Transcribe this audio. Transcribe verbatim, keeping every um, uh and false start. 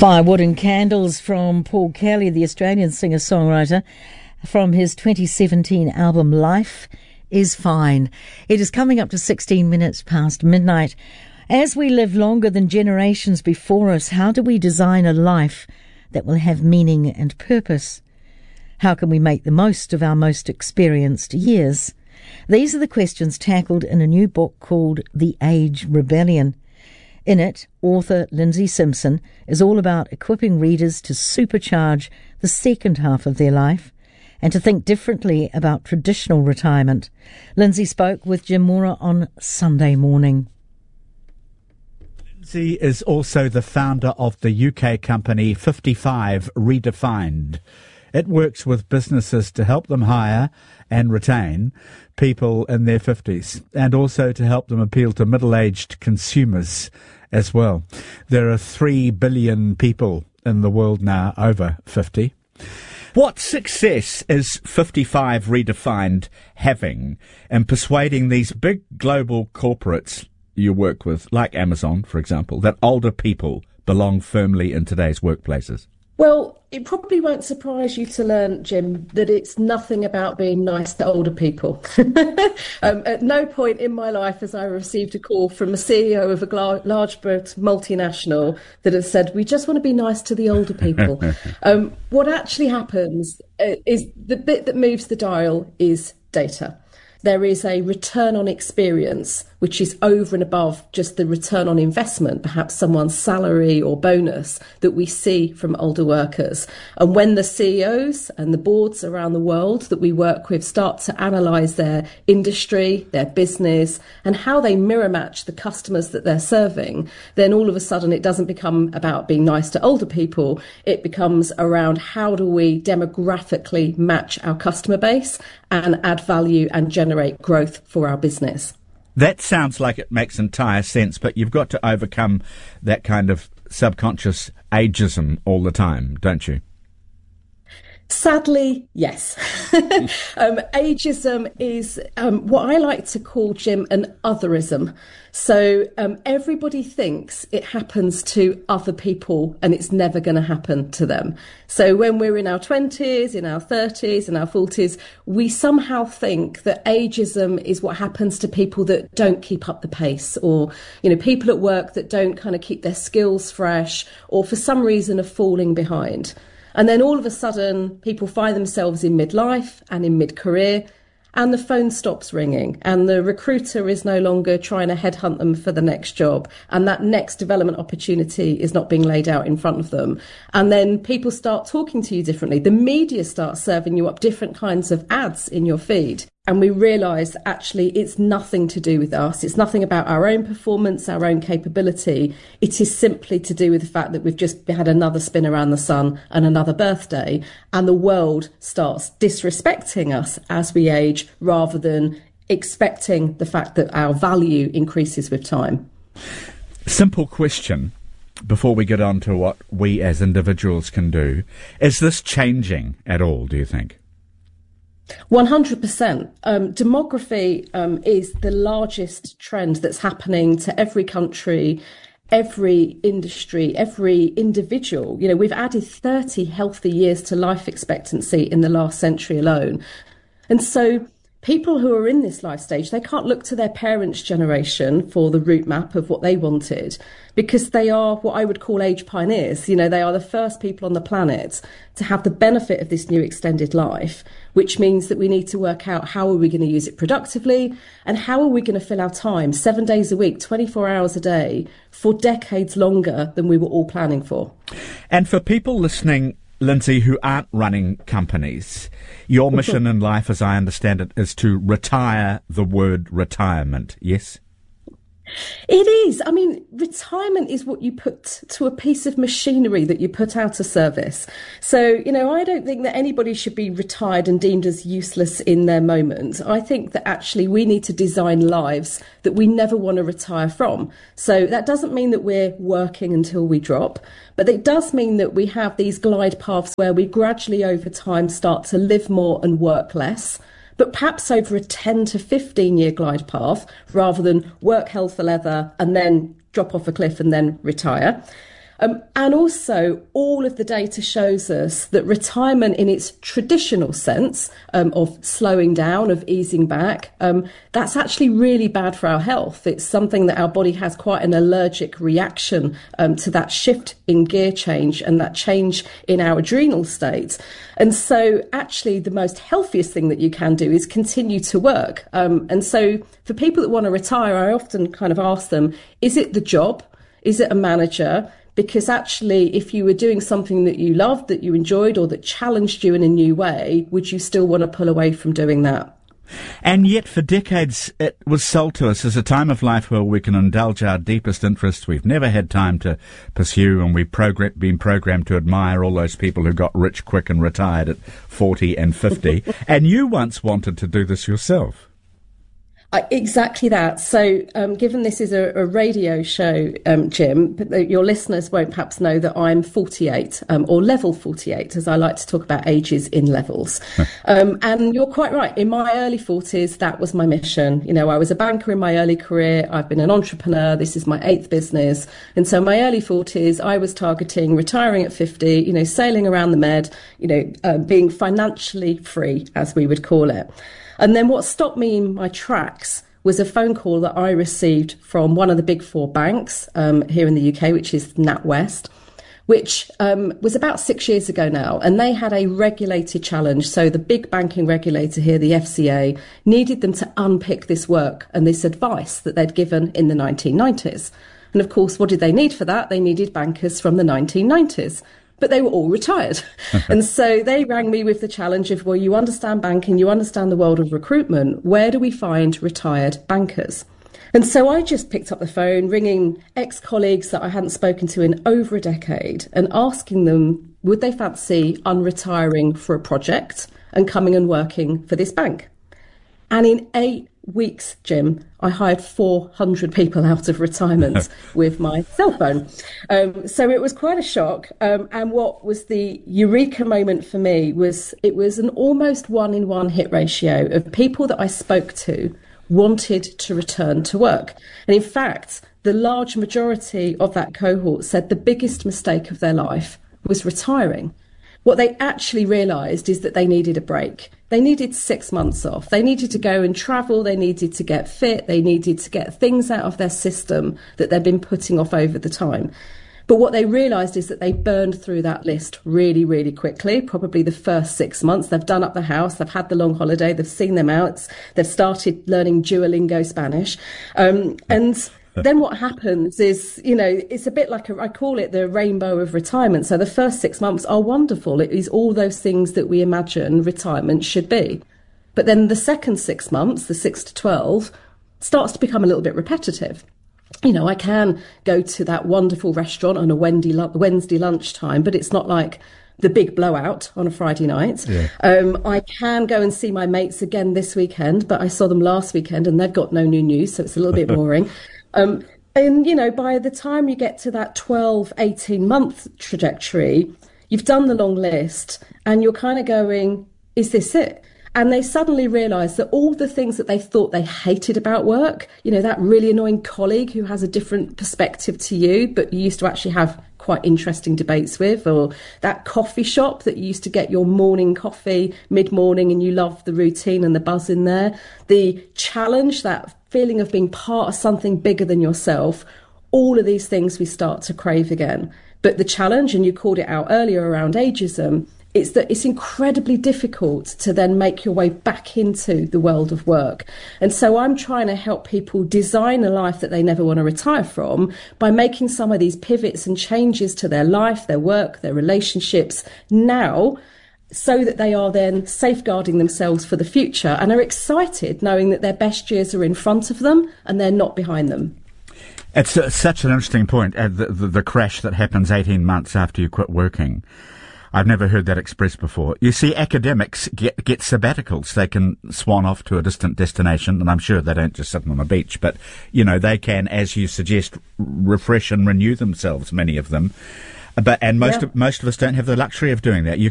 Firewood and Candles from Paul Kelly, the Australian singer-songwriter, from his twenty seventeen album Life is Fine. It is coming up to sixteen minutes past midnight. As we live longer than generations before us, how do we design a life that will have meaning and purpose? How can we make the most of our most experienced years? These are the questions tackled in a new book called The Age Rebellion. In it, author Lindsay Simpson is all about equipping readers to supercharge the second half of their life and to think differently about traditional retirement. Lindsay spoke with Jim Mora on Sunday morning. Lindsay is also the founder of the U K company fifty-five Redefined. It works with businesses to help them hire and retain people in their fifties, and also to help them appeal to middle-aged consumers as well. There are three billion people in the world now over fifty. What success is fifty-five Redefined having in persuading these big global corporates you work with, like Amazon, for example, that older people belong firmly in today's workplaces? Well, it probably won't surprise you to learn, Jim, that it's nothing about being nice to older people. um, at no point in my life has I received a call from a C E O of a gla- large multinational that has said, we just want to be nice to the older people. um, what actually happens uh, is the bit that moves the dial is data. There is a return on experience, which is over and above just the return on investment, perhaps someone's salary or bonus that we see from older workers. And when the C E Os and the boards around the world that we work with start to analyse their industry, their business, and how they mirror match the customers that they're serving, then all of a sudden it doesn't become about being nice to older people. It becomes around how do we demographically match our customer base and add value and generate growth for our business. That sounds like it makes entire sense, but you've got to overcome that kind of subconscious ageism all the time, don't you? Sadly, yes. um, ageism is um, what I like to call, Jim, an otherism. So um, everybody thinks it happens to other people and it's never going to happen to them. So when we're in our twenties, in our thirties, in our forties, we somehow think that ageism is what happens to people that don't keep up the pace, or, you know, people at work that don't kind of keep their skills fresh, or for some reason are falling behind. And then all of a sudden, people find themselves in midlife and in mid-career, and the phone stops ringing, and the recruiter is no longer trying to headhunt them for the next job, and that next development opportunity is not being laid out in front of them. And then people start talking to you differently. The media starts serving you up different kinds of ads in your feed. And we realise actually it's nothing to do with us. It's nothing about our own performance, our own capability. It is simply to do with the fact that we've just had another spin around the sun and another birthday, and the world starts disrespecting us as we age rather than expecting the fact that our value increases with time. Simple question before we get on to what we as individuals can do. Is this changing at all, do you think? one hundred percent. Um, demography um, is the largest trend that's happening to every country, every industry, every individual. You know, we've added thirty healthy years to life expectancy in the last century alone. And so people who are in this life stage, they can't look to their parents' generation for the route map of what they wanted, because they are what I would call age pioneers. You know, they are the first people on the planet to have the benefit of this new extended life, which means that we need to work out how are we going to use it productively, and how are we going to fill our time seven days a week, twenty-four hours a day, for decades longer than we were all planning for. And for people listening, Lindsay, who aren't running companies, your mission in life, as I understand it, is to retire the word retirement, yes? It is. I mean, retirement is what you put to a piece of machinery that you put out of service. So, you know, I don't think that anybody should be retired and deemed as useless in their moment. I think that actually we need to design lives that we never want to retire from. So that doesn't mean that we're working until we drop, but it does mean that we have these glide paths where we gradually over time start to live more and work less, but perhaps over a ten to fifteen year glide path rather than work hell for leather and then drop off a cliff and then retire. Um, and also, all of the data shows us that retirement in its traditional sense um, of slowing down, of easing back, um, that's actually really bad for our health. It's something that our body has quite an allergic reaction um, to that shift in gear change and that change in our adrenal state. And so actually the most healthiest thing that you can do is continue to work. Um, and so for people that want to retire, I often kind of ask them, is it the job? Is it a manager? Because actually, if you were doing something that you loved, that you enjoyed, or that challenged you in a new way, would you still want to pull away from doing that? And yet, for decades, it was sold to us as a time of life where we can indulge our deepest interests we've never had time to pursue, and we've program- been programmed to admire all those people who got rich quick and retired at forty and fifty. And you once wanted to do this yourself. Uh, exactly that. So, um, given this is a, a radio show, um, Jim, your listeners won't perhaps know that I'm forty-eight, um, or level forty-eight, as I like to talk about ages in levels. um, and you're quite right. In my early forties, that was my mission. You know, I was a banker in my early career. I've been an entrepreneur. This is my eighth business. And so my early forties, I was targeting retiring at fifty, you know, sailing around the Med, you know, uh, being financially free, as we would call it. And then what stopped me in my tracks was a phone call that I received from one of the big four banks um, here in the U K, which is NatWest, which um, was about six years ago now. And they had a regulated challenge. So the big banking regulator here, the F C A, needed them to unpick this work and this advice that they'd given in the nineteen nineties. And of course, what did they need for that? They needed bankers from the nineteen nineties. But they were all retired. And so they rang me with the challenge of, well, you understand banking, you understand the world of recruitment. Where do we find retired bankers? And so I just picked up the phone, ringing ex-colleagues that I hadn't spoken to in over a decade and asking them, would they fancy unretiring for a project and coming and working for this bank? And in eight weeks, Jim, I hired four hundred people out of retirement with my cell phone. Um, so it was quite a shock. Um, and what was the eureka moment for me was it was an almost one in one hit ratio of people that I spoke to wanted to return to work. And in fact, the large majority of that cohort said the biggest mistake of their life was retiring. What they actually realised is that they needed a break. They needed six months off. They needed to go and travel. They needed to get fit. They needed to get things out of their system that they'd been putting off over the time. But what they realised is that they burned through that list really, really quickly, probably the first six months. They've done up the house. They've had the long holiday. They've seen them out. They've started learning Duolingo Spanish. Um, and... Then what happens is, you know, it's a bit like, a, I call it the rainbow of retirement. So the first six months are wonderful. It is all those things that we imagine retirement should be. But then the second six months, the six to twelve, starts to become a little bit repetitive. You know, I can go to that wonderful restaurant on a Wednesday lunchtime, but it's not like the big blowout on a Friday night. Yeah. Um, I can go and see my mates again this weekend, but I saw them last weekend and they've got no new news, so it's a little bit boring. Um, and, you know, by the time you get to that twelve, eighteen month trajectory, you've done the long list and you're kind of going, is this it? And they suddenly realise that all the things that they thought they hated about work, you know, that really annoying colleague who has a different perspective to you, but you used to actually have quite interesting debates with, or that coffee shop that you used to get your morning coffee mid-morning and you loved the routine and the buzz in there, the challenge, that feeling of being part of something bigger than yourself, all of these things we start to crave again. But the challenge, and you called it out earlier around ageism, it's that it's incredibly difficult to then make your way back into the world of work. And so I'm trying to help people design a life that they never want to retire from by making some of these pivots and changes to their life, their work, their relationships now, so that they are then safeguarding themselves for the future and are excited knowing that their best years are in front of them and they're not behind them. It's uh, such an interesting point, uh, the, the, the crash that happens eighteen months after you quit working. I've never heard that expressed before. You see, academics get, get sabbaticals. They can swan off to a distant destination, and I'm sure they don't just sit on a beach, but, you know, they can, as you suggest, refresh and renew themselves, many of them. But, and most, yeah. of, most of us don't have the luxury of doing that. You